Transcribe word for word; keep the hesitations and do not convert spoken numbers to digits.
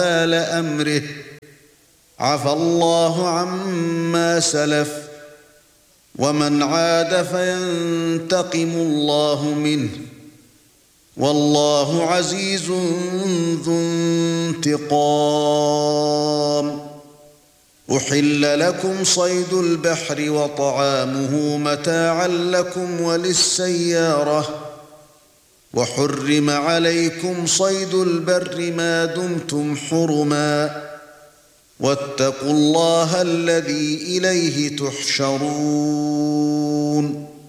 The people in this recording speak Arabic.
وبال أمره عفى الله عما سلف ومن عاد فينتقم الله منه والله عزيز ذو انتقام. أحل لكم صيد البحر وطعامه متاعا لكم وللسيارة وحرم عليكم صيد البر ما دمتم حرما واتقوا الله الذي إليه تحشرون.